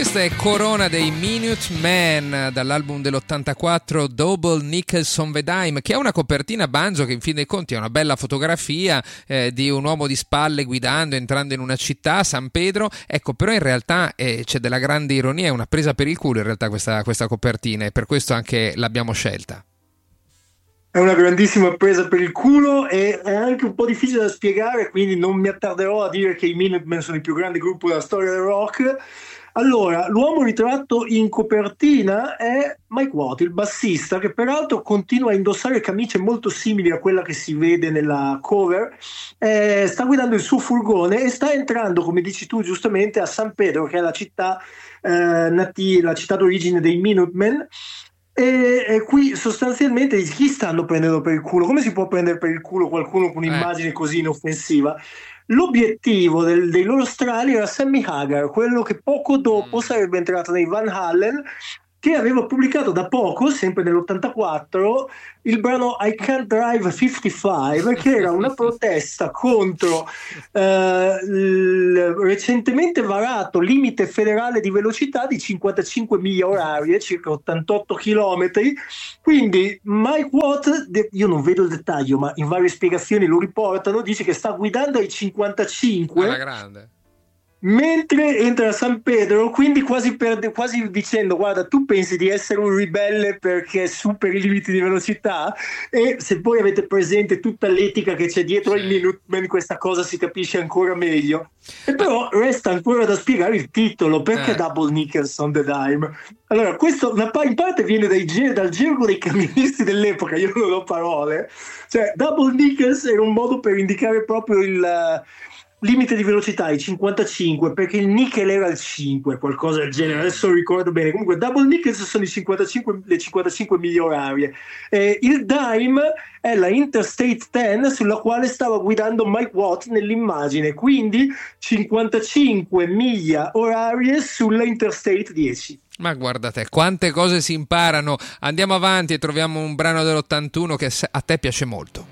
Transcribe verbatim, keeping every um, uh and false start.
Questa è Corona dei Minutemen dall'album dell'ottantaquattro Double Nickels on the Dime, che ha una copertina banjo che in fin dei conti è una bella fotografia eh, di un uomo di spalle guidando, entrando in una città, San Pedro. Ecco, però in realtà eh, c'è della grande ironia, è una presa per il culo in realtà questa, questa copertina, e per questo anche l'abbiamo scelta. È una grandissima presa per il culo e è anche un po' difficile da spiegare, quindi non mi attarderò a dire che i Minutemen sono il più grande gruppo della storia del rock. Allora, l'uomo ritratto in copertina è Mike Watt, il bassista, che peraltro continua a indossare camicie molto simili a quella che si vede nella cover. Eh, sta guidando il suo furgone e sta entrando, come dici tu giustamente, a San Pedro, che è la città, eh, nati- la città d'origine dei Minutemen. E, e qui sostanzialmente chi stanno prendendo per il culo? Come si può prendere per il culo qualcuno con un'immagine Eh. così inoffensiva? L'obiettivo del- dei loro strali era Sammy Hagar, quello che poco dopo Mm. sarebbe entrato nei Van Halen, che aveva pubblicato da poco, sempre nell'ottantaquattro, il brano I Can't Drive cinquantacinque, che era una protesta contro eh, il recentemente varato limite federale di velocità di cinquantacinque miglia orarie, circa ottantotto chilometri. Quindi Mike Watt, de- io non vedo il dettaglio, ma in varie spiegazioni lo riportano, dice che sta guidando ai cinquantacinque Alla grande. mentre entra a San Pedro, quindi quasi, per, quasi dicendo: guarda, tu pensi di essere un ribelle perché superi i limiti di velocità, e se poi avete presente tutta l'etica che c'è dietro ai Sì. Minutemen, questa cosa si capisce ancora meglio. E però resta ancora da spiegare il titolo, perché Eh. Double Nickels on the Dime. Allora, questo una pa- in parte viene dai ge- dal gergo dei camionisti dell'epoca, io non ho parole. Cioè, Double Nickels era un modo per indicare proprio il uh, limite di velocità, i cinquantacinque, perché il nickel era il cinque, qualcosa del genere, adesso non ricordo bene. Comunque Double Nickels sono i cinquantacinque, le cinquantacinque miglia orarie. Eh, il dime è la Interstate dieci sulla quale stava guidando Mike Watt nell'immagine, quindi cinquantacinque miglia orarie sulla Interstate dieci. Ma guarda te, quante cose si imparano. Andiamo avanti e troviamo un brano dell'ottantuno che a te piace molto.